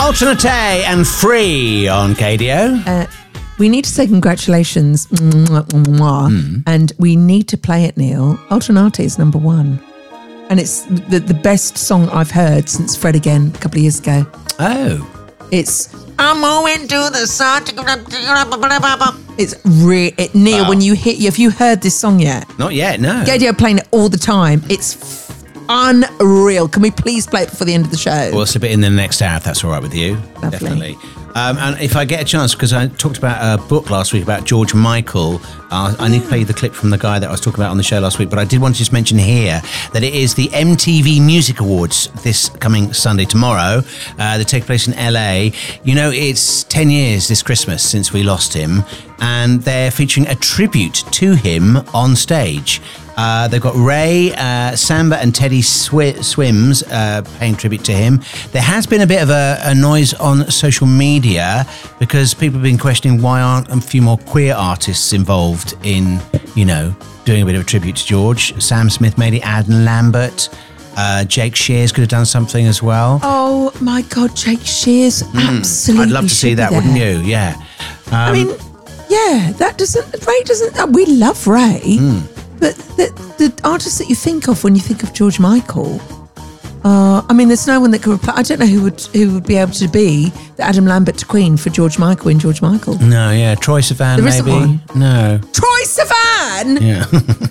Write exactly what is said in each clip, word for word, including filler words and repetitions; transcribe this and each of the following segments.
Alternate and Free on K D O. Uh, we need to say congratulations, mm. and we need to play it, Neil. Alternate is number one. And it's the, the best song I've heard since Fred Again a couple of years ago. Oh. It's I'm moving to the sun. It's re- it, Neil, wow. when you hit, have you heard this song yet? Not yet, no. K D O playing it all the time. It's unreal. Can we please play it before the end of the show? We'll slip it in the next hour if that's all right with you. Lovely. Definitely. Um, and if I get a chance, because I talked about a book last week about George Michael, uh, I need to play you the clip from the guy that I was talking about on the show last week, but I did want to just mention here that it is the M T V Music Awards this coming Sunday, tomorrow. Uh, they take place in L A. You know, it's ten years this Christmas since we lost him, and they're featuring a tribute to him on stage. Uh, they've got Ray, uh, Samba and Teddy Swi- Swims uh, paying tribute to him. There has been a bit of a, a noise on social media because people have been questioning why aren't a few more queer artists involved in, you know, doing a bit of a tribute to George. Sam Smith made it, Adam Lambert. Uh, Jake Shears could have done something as well. Oh my God, Jake Shears, mm, absolutely. I'd love to see that, wouldn't you? Yeah. Um, I mean, yeah, that doesn't, Ray doesn't, uh, we love Ray. Mm. But the, the artists that you think of when you think of George Michael, uh, I mean, there's no one that could reply. I don't know who would who would be able to be the Adam Lambert to Queen for George Michael in George Michael. No, yeah, Troye Sivan there maybe. One. No, Troye Sivan. Yeah.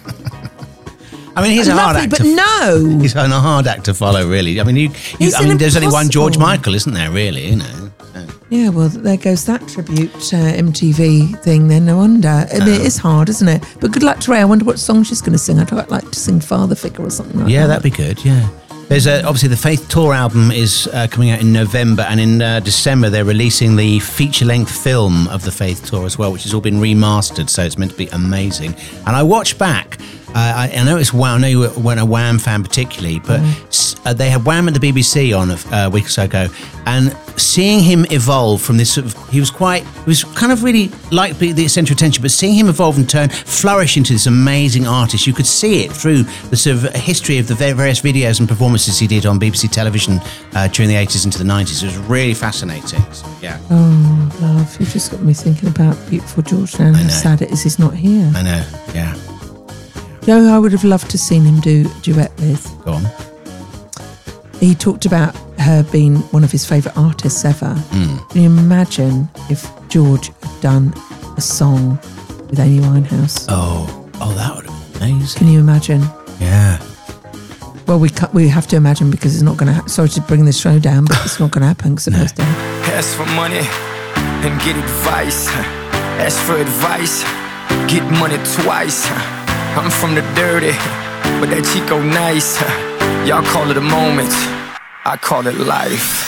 I mean, he's a Lovely, hard act. But to, no, he's a hard act to follow, really. I mean, you. you I mean, there's only one George Michael, isn't there? Really, you know. Yeah, well, there goes that tribute uh, M T V thing then, no wonder. I mean, it is hard, isn't it? But good luck to Ray. I wonder what song she's going to sing. I'd quite like to sing Father Figure or something like yeah, that. Yeah, that'd be good, yeah. There's a, obviously the Faith Tour album is uh, coming out in November, and in uh, December they're releasing the feature-length film of the Faith Tour as well, which has all been remastered, so it's meant to be amazing. And I watched back. Uh, I, I know it's Wham. I know you weren't a Wham fan particularly, but mm. uh, they had Wham at the B B C on a, a week or so ago, and seeing him evolve from this sort of, he was quite, he was kind of really like the centre of attention, but seeing him evolve and turn, flourish into this amazing artist, you could see it through the sort of history of the various videos and performances he did on B B C television uh, during the eighties into the nineties. It was really fascinating. So, yeah. Oh, love, you've just got me thinking about beautiful George now. How sad it is he's not here. I know, yeah. You know who I would have loved to seen him do a duet with? Go on. He talked about her being one of his favourite artists ever. Mm. Can you imagine if George had done a song with Amy Winehouse? Oh, oh, that would have been amazing. Can you imagine? Yeah. Well, we ca- we have to imagine because it's not going to ha- sorry to bring this show down, but it's not going to happen because it no. goes down. Ask for money and get advice. Ask for advice, get money twice. I'm from the dirty, but that Chico nice. Y'all call it a moment, I call it life.